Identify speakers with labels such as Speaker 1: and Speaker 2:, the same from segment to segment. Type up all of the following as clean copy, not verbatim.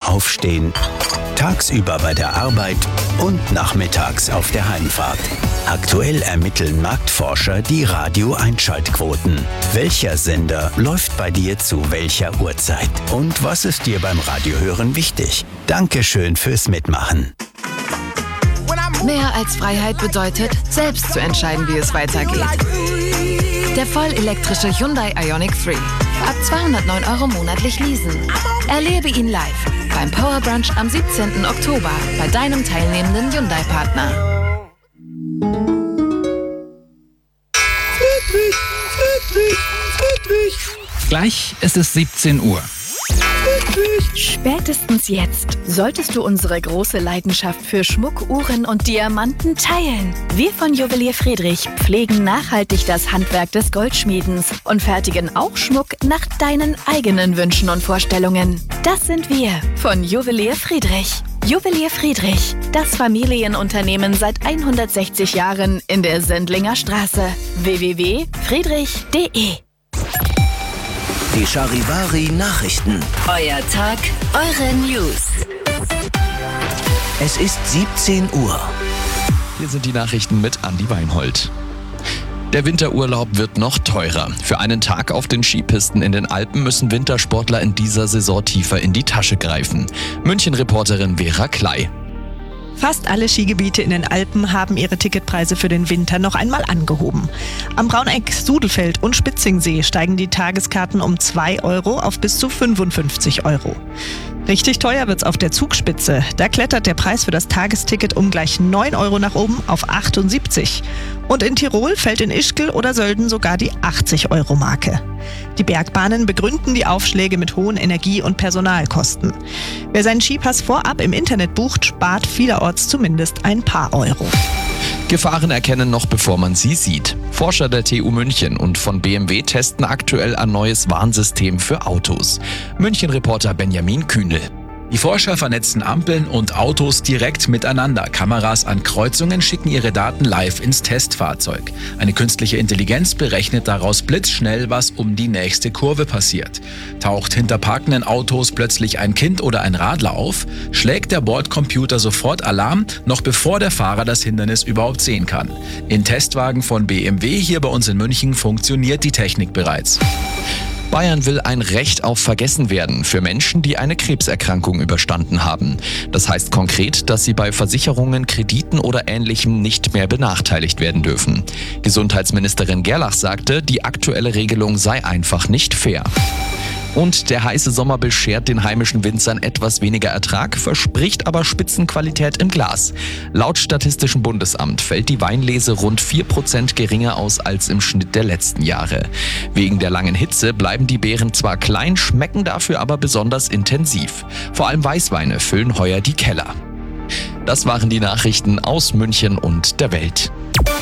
Speaker 1: Aufstehen, tagsüber bei der Arbeit und nachmittags auf der Heimfahrt. Aktuell ermitteln Marktforscher die Radio-Einschaltquoten. Welcher Sender läuft bei dir zu welcher Uhrzeit? Und was ist dir beim Radiohören wichtig? Dankeschön fürs Mitmachen.
Speaker 2: Mehr als Freiheit bedeutet, selbst zu entscheiden, wie es weitergeht. Der vollelektrische Hyundai Ioniq 3. Ab 209 € monatlich leasen. Erlebe ihn live beim Power Brunch am 17. Oktober bei deinem teilnehmenden Hyundai-Partner.
Speaker 3: Friedrich. Gleich ist es 17 Uhr.
Speaker 4: Spätestens jetzt solltest du unsere große Leidenschaft für Schmuck, Uhren und Diamanten teilen. Wir von Juwelier Friedrich pflegen nachhaltig das Handwerk des Goldschmiedens und fertigen auch Schmuck nach deinen eigenen Wünschen und Vorstellungen. Das sind wir von Juwelier Friedrich. Juwelier Friedrich, das Familienunternehmen seit 160 Jahren in der Sendlinger Straße. www.friedrich.de.
Speaker 1: Die Charivari-Nachrichten.
Speaker 4: Euer Tag, eure News.
Speaker 1: Es ist 17 Uhr.
Speaker 5: Hier sind die Nachrichten mit Andi Weinhold. Der Winterurlaub wird noch teurer. Für einen Tag auf den Skipisten in den Alpen müssen Wintersportler in dieser Saison tiefer in die Tasche greifen. München-Reporterin Vera Klei.
Speaker 6: Fast alle Skigebiete in den Alpen haben ihre Ticketpreise für den Winter noch einmal angehoben. Am Brauneck, Sudelfeld und Spitzingsee steigen die Tageskarten um 2 € auf bis zu 55 €. Richtig teuer wird's auf der Zugspitze. Da klettert der Preis für das Tagesticket um gleich 9 € nach oben auf 78. Und in Tirol fällt in Ischgl oder Sölden sogar die 80-€-Marke. Die Bergbahnen begründen die Aufschläge mit hohen Energie- und Personalkosten. Wer seinen Skipass vorab im Internet bucht, spart vielerorts zumindest ein paar Euro.
Speaker 5: Gefahren erkennen noch bevor man sie sieht. Forscher der TU München und von BMW testen aktuell ein neues Warnsystem für Autos. München-Reporter Benjamin Kühnel.
Speaker 7: Die Forscher vernetzen Ampeln und Autos direkt miteinander. Kameras an Kreuzungen schicken ihre Daten live ins Testfahrzeug. Eine künstliche Intelligenz berechnet daraus blitzschnell, was um die nächste Kurve passiert. Taucht hinter parkenden Autos plötzlich ein Kind oder ein Radler auf, schlägt der Bordcomputer sofort Alarm, noch bevor der Fahrer das Hindernis überhaupt sehen kann. In Testwagen von BMW hier bei uns in München funktioniert die Technik bereits.
Speaker 5: Bayern will ein Recht auf Vergessenwerden für Menschen, die eine Krebserkrankung überstanden haben. Das heißt konkret, dass sie bei Versicherungen, Krediten oder Ähnlichem nicht mehr benachteiligt werden dürfen. Gesundheitsministerin Gerlach sagte, die aktuelle Regelung sei einfach nicht fair. Und der heiße Sommer beschert den heimischen Winzern etwas weniger Ertrag, verspricht aber Spitzenqualität im Glas. Laut Statistischem Bundesamt fällt die Weinlese rund 4% geringer aus als im Schnitt der letzten Jahre. Wegen der langen Hitze bleiben die Beeren zwar klein, schmecken dafür aber besonders intensiv. Vor allem Weißweine füllen heuer die Keller. Das waren die Nachrichten aus München und der Welt.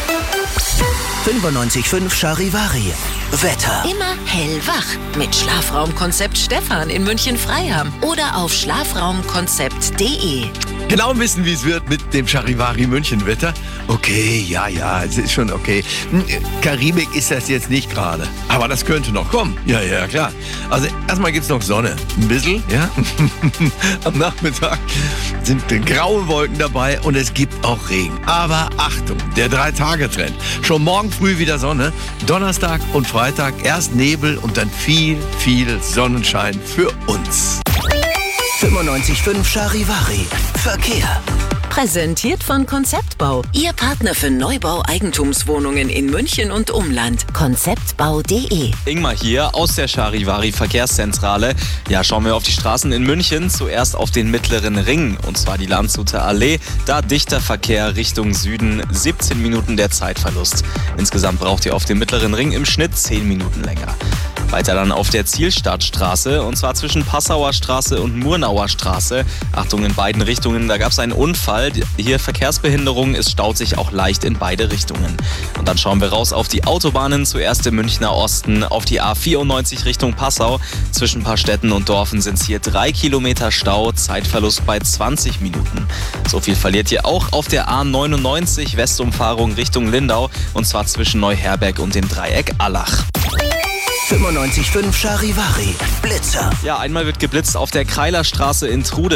Speaker 1: 95.5 Charivari. Wetter.
Speaker 2: Immer hellwach mit Schlafraumkonzept Stefan in München-Freiham oder auf schlafraumkonzept.de.
Speaker 8: Genau wissen, wie es wird mit dem Charivari München Wetter. Okay, ja, es ist schon okay. Karibik ist das jetzt nicht gerade, aber das könnte noch kommen. Ja, klar. Also erstmal gibt's noch Sonne. Ein bisschen, ja. Am Nachmittag sind graue Wolken dabei und es gibt auch Regen. Aber Achtung, der 3-Tage-Trend. Schon morgen früh wieder Sonne. Donnerstag und Freitag erst Nebel und dann viel Sonnenschein für uns.
Speaker 1: 95.5 Charivari. Verkehr.
Speaker 2: Präsentiert von Konzeptbau. Ihr Partner für Neubau Eigentumswohnungen in München und Umland. Konzeptbau.de.
Speaker 9: Ingmar hier aus der Charivari Verkehrszentrale. Ja, schauen wir auf die Straßen in München. Zuerst auf den Mittleren Ring, und zwar die Landshuter Allee. Da dichter Verkehr Richtung Süden, 17 Minuten der Zeitverlust. Insgesamt braucht ihr auf dem Mittleren Ring im Schnitt 10 Minuten länger. Weiter dann auf der Zielstadtstraße, und zwar zwischen Passauer Straße und Murnauer Straße. Achtung, in beiden Richtungen, da gab es einen Unfall. Hier Verkehrsbehinderung, es staut sich auch leicht in beide Richtungen. Und dann schauen wir raus auf die Autobahnen, zuerst im Münchner Osten, auf die A94 Richtung Passau. Zwischen Paarstetten und Dorfen sind es hier 3 Kilometer Stau, Zeitverlust bei 20 Minuten. So viel verliert ihr auch auf der A99 Westumfahrung Richtung Lindau, und zwar zwischen Neuherberg und dem Dreieck Allach.
Speaker 1: 95.5 Charivari. Blitzer.
Speaker 9: Ja, einmal wird geblitzt auf der Kreilerstraße in Trude.